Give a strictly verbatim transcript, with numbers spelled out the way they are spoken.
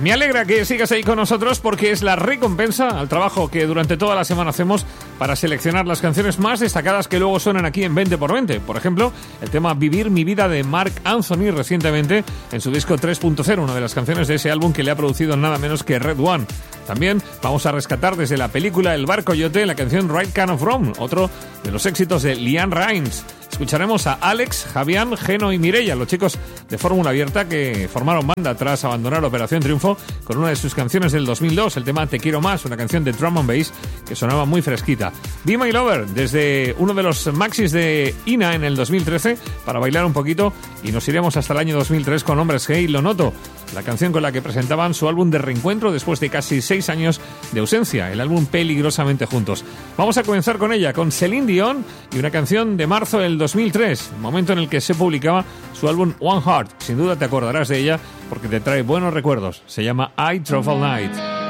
Me alegra que sigas ahí con nosotros porque es la recompensa al trabajo que durante toda la semana hacemos para seleccionar las canciones más destacadas que luego suenan aquí en veinte por veinte. Por ejemplo, el tema Vivir mi vida de Marc Anthony recientemente en su disco tres punto cero, una de las canciones de ese álbum que le ha producido nada menos que Red One. También vamos a rescatar desde la película El Bar Coyote la canción Right Kind of Wrong, otro de los éxitos de Lian Rimes. Escucharemos a Alex, Javián, Geno y Mireia, los chicos de Fórmula Abierta que formaron banda tras abandonar Operación Triunfo con una de sus canciones del dos mil dos, el tema Te Quiero Más, una canción de drum and bass que sonaba muy fresquita. Be My Lover, desde uno de los maxis de Ina en el dos mil trece, para bailar un poquito, y nos iremos hasta el año dos mil tres con Hombres G, Lo Noto, la canción con la que presentaban su álbum de reencuentro después de casi seis años de ausencia, el álbum Peligrosamente Juntos. Vamos a comenzar con ella, con Celine Dion y una canción de marzo del dos mil tres, momento en el que se publicaba su álbum One Heart. Sin duda te acordarás de ella porque te trae buenos recuerdos. Se llama I Drove All Night.